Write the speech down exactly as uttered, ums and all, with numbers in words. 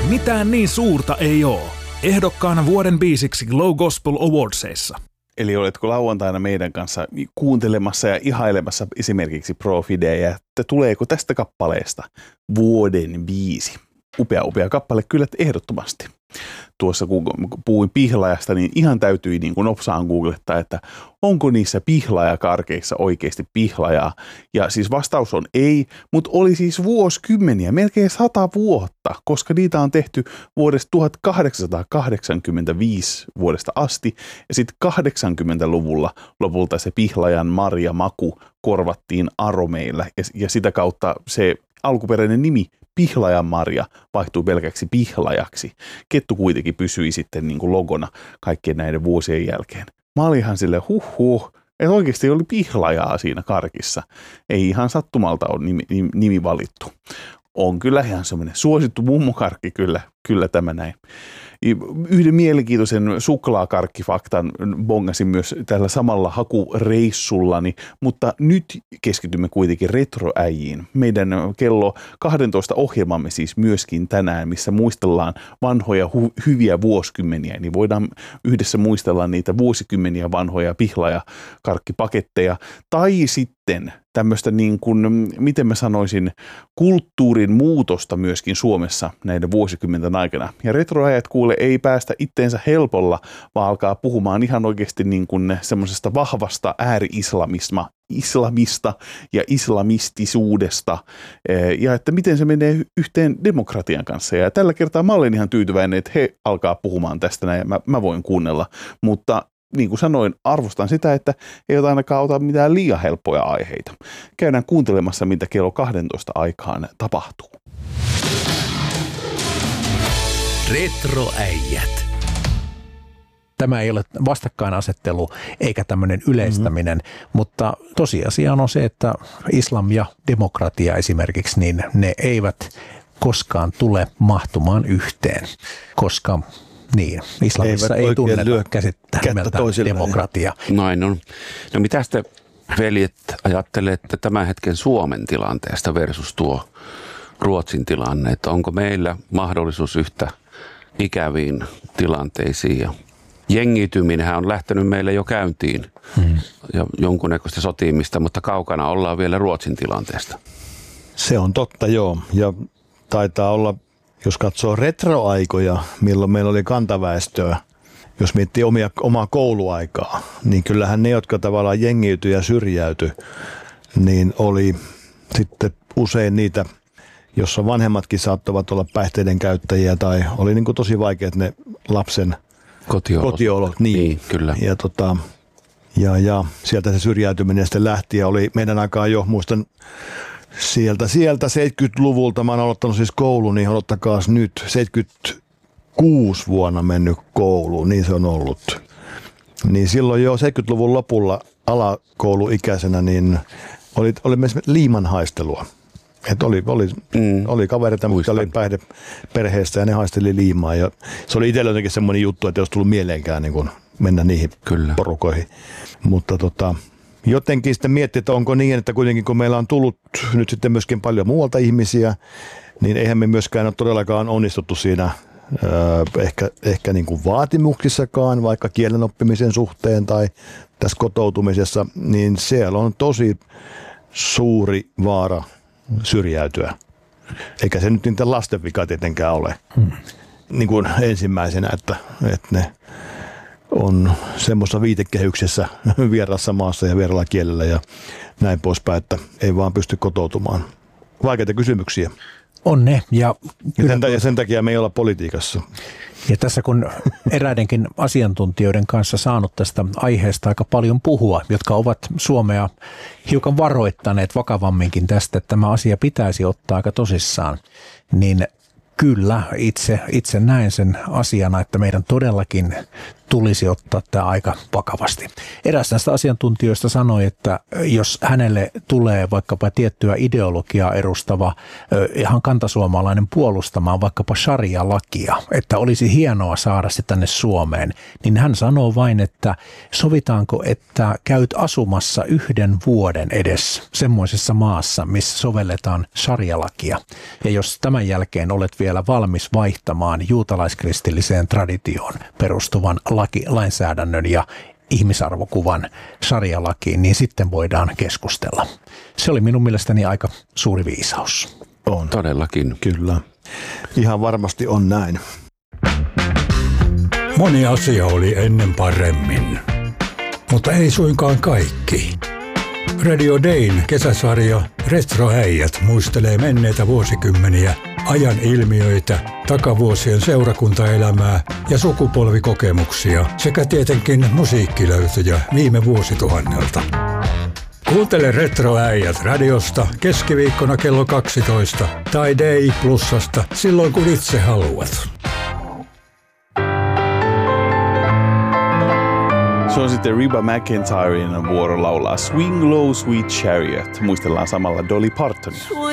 Mitään niin suurta ei oo. Ehdokkaana vuoden biisiksi Glow Gospel Awardsissa. Eli oletko lauantaina meidän kanssa kuuntelemassa ja ihailemassa esimerkiksi Profideja, että tuleeko tästä kappaleesta vuoden biisi? Upea, upea kappale kyllä ehdottomasti. Tuossa kun puhuin pihlajasta, niin ihan täytyi niin kuin nopsaan googlettaa, että onko niissä pihlajakarkeissa oikeasti pihlajaa. Ja siis vastaus on ei, mutta oli siis vuosikymmeniä, melkein sata vuotta, koska niitä on tehty vuodesta tuhatkahdeksansataakahdeksankymmentäviisi vuodesta asti. Ja sitten kahdeksankymmentäluvulla lopulta se pihlajan marja maku korvattiin aromeilla ja, ja sitä kautta se alkuperäinen nimi pihlajanmarja vaihtui pelkäksi pihlajaksi. Kettu kuitenkin pysyi sitten niin kuin logona kaikkien näiden vuosien jälkeen. Mä olin ihan silleen huh huh, että oikeasti oli pihlajaa siinä karkissa. Ei ihan sattumalta ole nimi, nimi valittu. On kyllä ihan semmoinen suosittu mummokarkki kyllä, kyllä tämä näin. Yhden mielenkiintoisen suklaakarkkifaktan bongasin myös tällä samalla hakureissullani, mutta nyt keskitymme kuitenkin retroäijiin. Meidän kello kaksitoista ohjelmamme siis myöskin tänään, missä muistellaan vanhoja hu- hyviä vuosikymmeniä, niin voidaan yhdessä muistella niitä vuosikymmeniä vanhoja pihlajakarkkipaketteja tai sitten tämmöistä niin kuin, miten mä sanoisin, kulttuurin muutosta myöskin Suomessa näiden vuosikymmenten aikana. Ja retroajat kuule ei päästä itteensä helpolla, vaan alkaa puhumaan ihan oikeasti niin kuin semmoisesta vahvasta ääri-islamista islamista ja islamistisuudesta ja että miten se menee yhteen demokratian kanssa. Ja tällä kertaa mä olen ihan tyytyväinen, että he alkaa puhumaan tästä näin ja mä, mä voin kuunnella, mutta niin kuin sanoin, arvostan sitä, että ei ota ainakaan ota mitään liian helppoja aiheita. Käydään kuuntelemassa, mitä kello kaksitoista aikaan tapahtuu. Retroäijät. Tämä ei ole vastakkainasettelu eikä tämmöinen yleistäminen, mm-hmm. mutta tosiasia on se, että islam ja demokratia esimerkiksi, niin ne eivät koskaan tule mahtumaan yhteen, koska niin, islamissa ei tunneta käsittää nimeltä demokratia. Noin on. No mitä te veljet ajattelette tämän hetken Suomen tilanteesta versus tuo Ruotsin tilanne, että onko meillä mahdollisuus yhtä ikäviin tilanteisiin ja jengiytyminenhän on lähtenyt meille jo käyntiin hmm. ja jonkunnäköistä sotimista, mutta kaukana ollaan vielä Ruotsin tilanteesta. Se on totta, joo. Ja taitaa olla, jos katsoo retroaikoja, milloin meillä oli kantaväestöä, jos miettii omia, omaa kouluaikaa, niin kyllähän ne, jotka tavallaan jengiytyi ja syrjäytyi, niin oli sitten usein niitä, jossa vanhemmatkin saattavat olla päihteiden käyttäjiä tai oli niin kuin tosi vaikeat ne lapsen kotiolot. kotiolot niin. niin, kyllä. Ja, tota, ja, ja sieltä se syrjäytyminen sitten lähti ja oli meidän aikaan jo, muistan sieltä, sieltä seitsemänkymmentäluvulta, mä oon aloittanut siis koulun, niin odottakaas nyt, seitsemänkymmentäkuusi vuonna mennyt kouluun, niin se on ollut. Niin silloin jo seitsemänkymmentäluvun lopulla alakouluikäisenä, niin oli, oli myös liimanhaistelua. Että oli, oli, mm. oli kavereita, mutta oli päihde perheestä ja ne haisteli liimaa. Ja se oli itsellä jotenkin semmoinen juttu, että ei olisi tullut mieleenkään niin kun mennä niihin Kyllä. porukoihin. Mutta tota, jotenkin sitten miettii, että onko niin, että kuitenkin kun meillä on tullut nyt sitten myöskin paljon muualta ihmisiä, niin eihän me myöskään ole todellakaan onnistuttu siinä öö, ehkä, ehkä niin kuin vaatimuksissakaan, vaikka kielen oppimisen suhteen tai tässä kotoutumisessa, niin siellä on tosi suuri vaara syrjäytyä. Eikä se nyt niitä lasten vika tietenkään ole hmm. niin kuin ensimmäisenä, että, että ne on semmoisessa viitekehyksessä vieraassa maassa ja vieraalla kielellä ja näin poispäin, että ei vaan pysty kotoutumaan. Vaikeita kysymyksiä. On ne. Ja, ja, sen, ja sen takia me ei olla politiikassa. Ja tässä kun eräidenkin asiantuntijoiden kanssa saanut tästä aiheesta aika paljon puhua, jotka ovat Suomea hiukan varoittaneet vakavamminkin tästä, että tämä asia pitäisi ottaa aika tosissaan, niin kyllä itse, itse näen sen asiana, että meidän todellakin tulisi ottaa tämä aika vakavasti. Eräs näistä asiantuntijoista sanoi, että jos hänelle tulee vaikkapa tiettyä ideologiaa edustava ihan kantasuomalainen puolustamaan vaikkapa sharia-lakia, että olisi hienoa saada se tänne Suomeen, niin hän sanoo vain, että sovitaanko, että käyt asumassa yhden vuoden edes semmoisessa maassa, missä sovelletaan sharia-lakia. Ja jos tämän jälkeen olet vielä vielä valmis vaihtamaan juutalaiskristilliseen traditioon perustuvan laki, lainsäädännön ja ihmisarvokuvan sarjalakiin, niin sitten voidaan keskustella. Se oli minun mielestäni aika suuri viisaus. On. Todellakin. Kyllä. Ihan varmasti on näin. Moni asia oli ennen paremmin, mutta ei suinkaan kaikki. Radio Dayn kesäsarja Retroäijät muistelee menneitä vuosikymmeniä, ajan ilmiöitä, takavuosien seurakuntaelämää ja sukupolvikokemuksia sekä tietenkin musiikkilöytöjä viime vuosituhannelta. Kuuntele Retroäijät radiosta keskiviikkona kello kaksitoista tai Day Plusasta silloin kun itse haluat. Se on sitten Reba McEntiren vuoro laulaa Swing Low Sweet Chariot. Muistellaan samalla Dolly Partonia.